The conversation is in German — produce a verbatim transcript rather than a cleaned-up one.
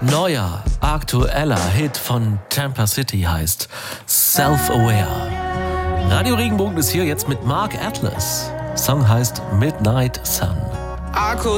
neuer, aktueller Hit von Tampa City heißt Self-Aware. Radio Regenbogen ist hier jetzt mit Mark Atlas. Song heißt Midnight Sun.